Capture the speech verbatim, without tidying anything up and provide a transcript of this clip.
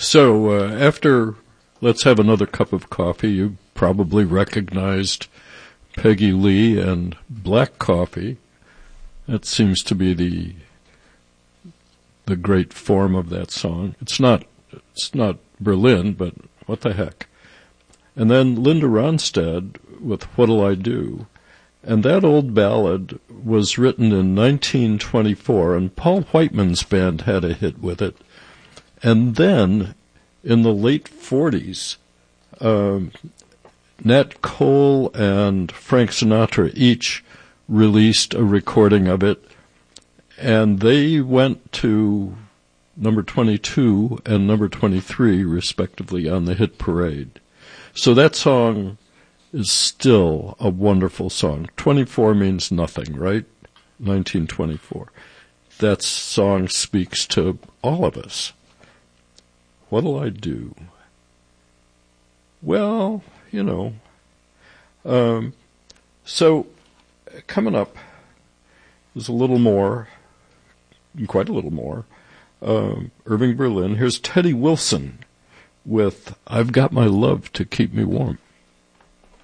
So uh, after Let's Have Another Cup of Coffee, you probably recognized Peggy Lee and Black Coffee. That seems to be the the great form of that song. It's not it's not Berlin, but what the heck. And then Linda Ronstadt with What'll I Do? And that old ballad was written in nineteen twenty-four, and Paul Whiteman's band had a hit with it. And then, in the late forties, um, Nat Cole and Frank Sinatra each released a recording of it, and they went to number twenty-two and number twenty-three, respectively, on the hit parade. So that song is still a wonderful song. twenty-four means nothing, right? nineteen twenty-four. That song speaks to all of us. What'll I do? Well, you know. Um, so, coming up is a little more, quite a little more, um, Irving Berlin. Here's Teddy Wilson with I've Got My Love to Keep Me Warm.